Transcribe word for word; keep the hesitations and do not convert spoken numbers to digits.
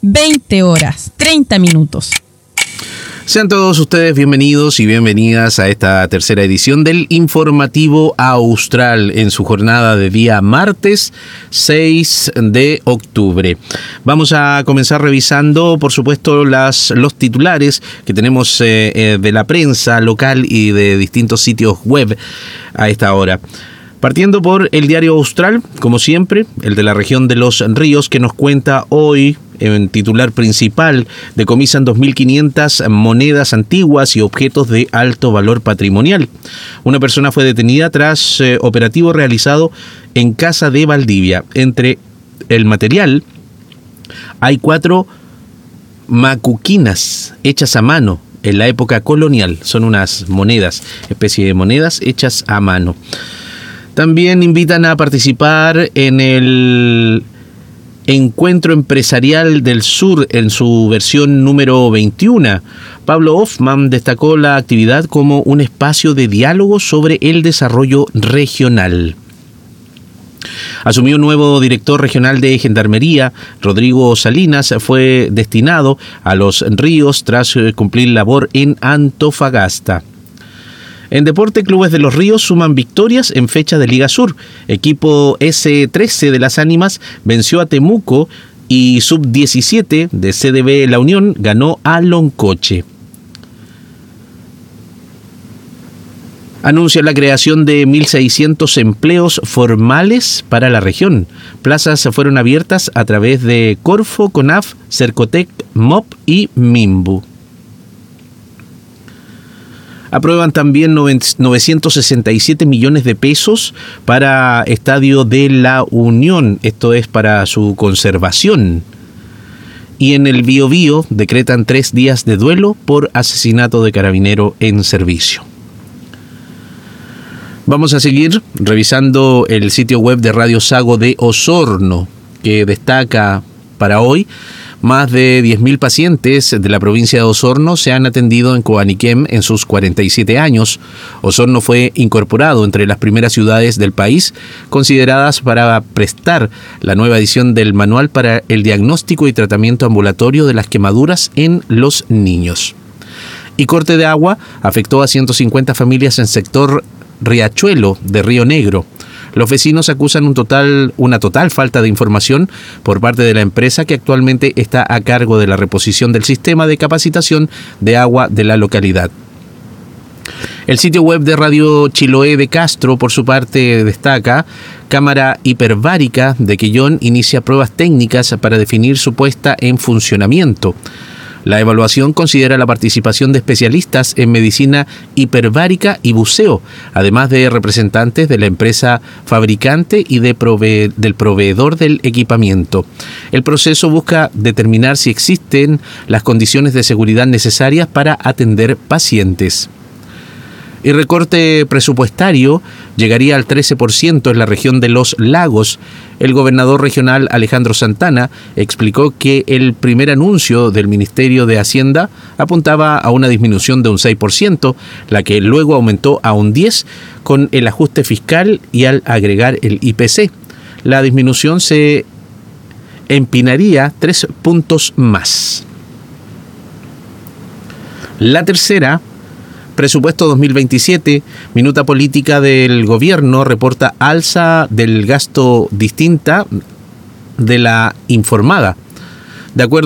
veinte horas, treinta minutos. Sean todos ustedes bienvenidos y bienvenidas a esta tercera edición del Informativo Austral en su jornada de día martes seis de octubre. Vamos a comenzar revisando, por supuesto, las, los titulares que tenemos eh, eh, de la prensa local y de distintos sitios web a esta hora. Partiendo por el Diario Austral, como siempre, el de la región de Los Ríos, que nos cuenta hoy, en titular principal, decomisan dos mil quinientas monedas antiguas y objetos de alto valor patrimonial. Una persona fue detenida tras eh, operativo realizado en Casa de Valdivia. Entre el material hay cuatro macuquinas hechas a mano en la época colonial. Son unas monedas, especie de monedas hechas a mano. También invitan a participar en el Encuentro Empresarial del Sur en su versión número veintiuno. Pablo Hoffman destacó la actividad como un espacio de diálogo sobre el desarrollo regional. Asumió un nuevo director regional de Gendarmería. Rodrigo Salinas fue destinado a Los Ríos tras cumplir labor en Antofagasta. En deporte, Clubes de Los Ríos suman victorias en fecha de Liga Sur. Equipo ese trece de Las Ánimas venció a Temuco y sub diecisiete de C D B La Unión ganó a Loncoche. Anuncia la creación de mil seiscientos empleos formales para la región. Plazas fueron abiertas a través de Corfo, CONAF, Cercotec, M O P y Mimbu. Aprueban también novecientos sesenta y siete millones de pesos para Estadio de la Unión. Esto es para su conservación. Y en el Biobío decretan tres días de duelo por asesinato de carabinero en servicio. Vamos a seguir revisando el sitio web de Radio Sago de Osorno, que destaca para hoy: más de diez mil pacientes de la provincia de Osorno se han atendido en Coaniquem en sus cuarenta y siete años. Osorno fue incorporado entre las primeras ciudades del país consideradas para prestar la nueva edición del Manual para el Diagnóstico y Tratamiento Ambulatorio de las Quemaduras en los Niños. Y corte de agua afectó a ciento cincuenta familias en sector Riachuelo de Río Negro. Los vecinos acusan un total, una total falta de información por parte de la empresa que actualmente está a cargo de la reposición del sistema de capacitación de agua de la localidad. El sitio web de Radio Chiloé de Castro, por su parte, destaca: Cámara Hiperbárica de Quillón inicia pruebas técnicas para definir su puesta en funcionamiento. La evaluación considera la participación de especialistas en medicina hiperbárica y buceo, además de representantes de la empresa fabricante y de prove- del proveedor del equipamiento. El proceso busca determinar si existen las condiciones de seguridad necesarias para atender pacientes. Y recorte presupuestario llegaría al trece por ciento en la región de Los Lagos. El gobernador regional Alejandro Santana explicó que el primer anuncio del Ministerio de Hacienda apuntaba a una disminución de un seis por ciento, la que luego aumentó a un diez por ciento con el ajuste fiscal y al agregar el I P C. La disminución se empinaría tres puntos más. La tercera, Presupuesto dos mil veintisiete, minuta política del gobierno, reporta alza del gasto distinta de la informada. De acuerdo